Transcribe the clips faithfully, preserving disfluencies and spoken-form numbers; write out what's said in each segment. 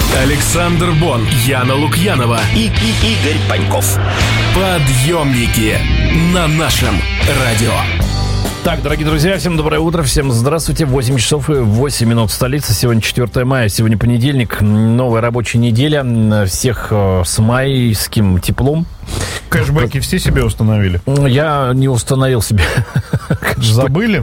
Александр Бон, Яна Лукьянова и, и Игорь Паньков. Подъемники на нашем радио. Так, дорогие друзья, всем доброе утро, всем здравствуйте. восемь часов и восемь минут в столице. Сегодня четвёртое мая, сегодня понедельник, новая рабочая неделя. Всех с майским теплом. Кэшбэки все себе установили? Я не установил себе. Забыли?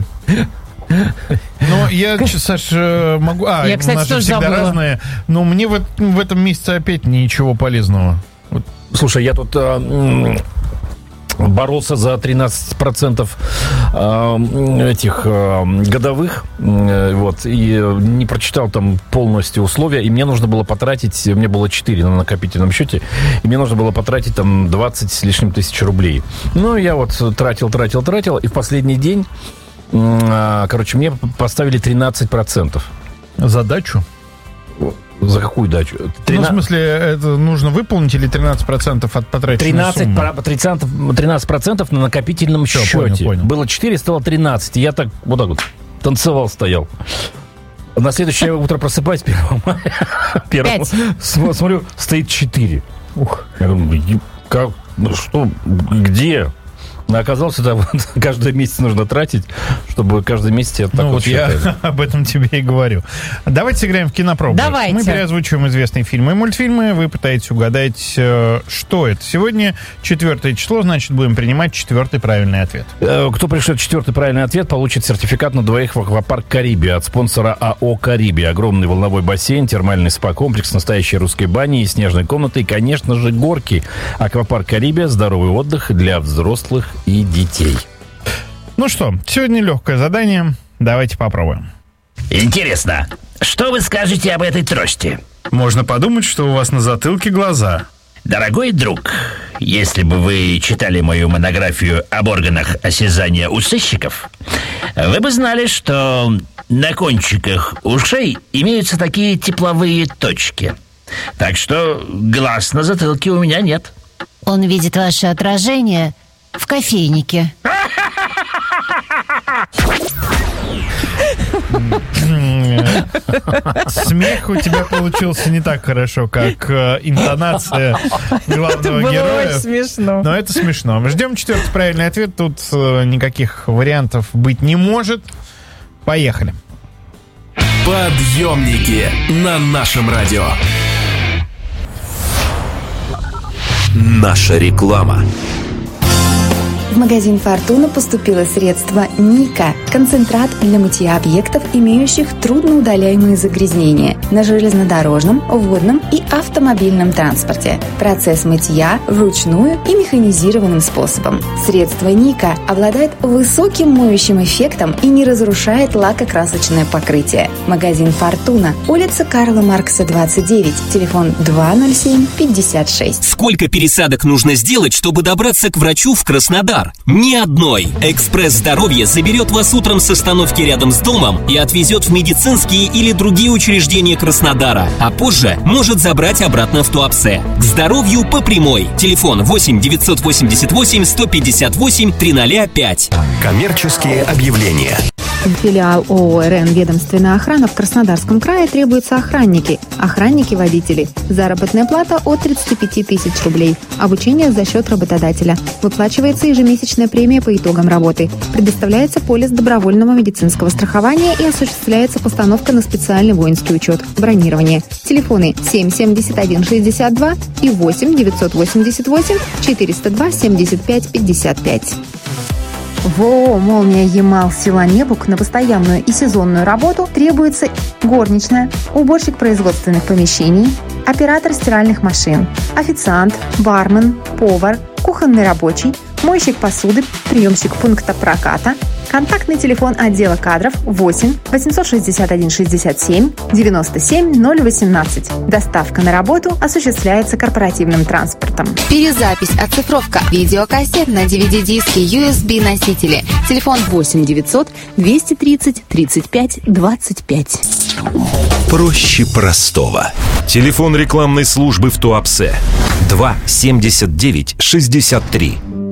Ну, я, Саш, могу... А, я, кстати, у нас тоже всегда забыла. разные. Но мне в, в этом месяце опять ничего полезного. Вот. Слушай, я тут... А, боролся за тринадцать процентов э, этих э, годовых, э, вот, и не прочитал там полностью условия, и мне нужно было потратить, у меня было четыре на накопительном счете, и мне нужно было потратить там двадцать с лишним тысяч рублей. Ну, я вот тратил, тратил, тратил, и в последний день, э, короче, мне поставили тринадцать процентов. Задачу? За какую дачу? тринадцать... Ну, в смысле, это нужно выполнить или тринадцать процентов от потраченной суммы? тринадцать процентов на накопительном Все, счете. Понял, понял. Было четыре, стало тринадцать. И я так вот так вот танцевал, стоял. На следующее утро просыпаюсь, первого мая. Смотрю, стоит четыре. Ух. Я думаю, как, ну что, где? Но оказалось, это вот каждый месяц нужно тратить, чтобы каждый месяц я так ну, вот вот считаю. Я об этом тебе и говорю. Давайте сыграем в кинопробу. Давайте. Мы переозвучиваем известные фильмы и мультфильмы. Вы пытаетесь угадать, что это. Сегодня четвертое число, значит, будем принимать четвертый правильный ответ. Кто пришлет четвертый правильный ответ, получит сертификат на двоих в аквапарк «Карибия» от спонсора АО «Карибия». Огромный волновой бассейн, термальный спа-комплекс, настоящей русской бани и снежной комнаты. И, конечно же, горки. Аквапарк «Карибия» — здоровый отдых для взрослых и детей. Ну что, сегодня легкое задание. Давайте попробуем. Интересно, что вы скажете об этой трости? Можно подумать, что у вас на затылке глаза. Дорогой друг, если бы вы читали мою монографию об органах осязания у сыщиков, вы бы знали, что на кончиках ушей имеются такие тепловые точки. Так что глаз на затылке у меня нет. Он видит ваше отражение в кофейнике. Смех у тебя получился не так хорошо, как э, интонация главного Это героя. было очень смешно. Но это смешно. Мы ждем четвертый правильный ответ. Тут э, никаких вариантов быть не может. Поехали. Подъемники на нашем радио. Наша реклама. В магазин «Фортуна» поступило средство «Ника» – концентрат для мытья объектов, имеющих трудноудаляемые загрязнения на железнодорожном, водном и автомобильном транспорте. Процесс мытья вручную и механизированным способом. Средство «Ника» обладает высоким моющим эффектом и не разрушает лакокрасочное покрытие. Магазин «Фортуна», улица Карла Маркса, двадцать девять, телефон два ноль семь пятьдесят шесть. Сколько пересадок нужно сделать, чтобы добраться к врачу в Краснодар? Ни одной. «Экспресс Здоровья» заберет вас утром с остановки рядом с домом и отвезет в медицинские или другие учреждения Краснодара, а позже может забрать обратно в Туапсе. К здоровью по прямой. Телефон восемь девятьсот восемьдесят восемь сто пятьдесят восемь триста пять. Коммерческие объявления. Филиал ООО «РН Ведомственная охрана» в Краснодарском крае требуются охранники. Охранники-водители. Заработная плата от тридцати пяти тысяч рублей. Обучение за счет работодателя. Выплачивается ежемесячная премия по итогам работы. Предоставляется полис добровольного медицинского страхования и осуществляется постановка на специальный воинский учет. Бронирование. Телефоны семь семьдесят один шестьдесят два и восемь девятьсот восемьдесят восемь четыреста два семьдесят пять пятьдесят пять. В ООО «Молния Ямал» села Небук на постоянную и сезонную работу требуется горничная, уборщик производственных помещений, оператор стиральных машин, официант, бармен, повар, кухонный рабочий, мойщик посуды, приемщик пункта проката. Контактный телефон отдела кадров восемь восемьсот шестьдесят один шестьдесят семь девяносто семь ноль восемнадцать. Доставка на работу осуществляется корпоративным транспортом. Перезапись, оцифровка, видеокассет на ди ви ди-диски, ю эс би-носители. Телефон восемь девятьсот двести тридцать тридцать пять двадцать пять. Проще простого. Телефон рекламной службы в Туапсе два семьдесят девять шестьдесят три.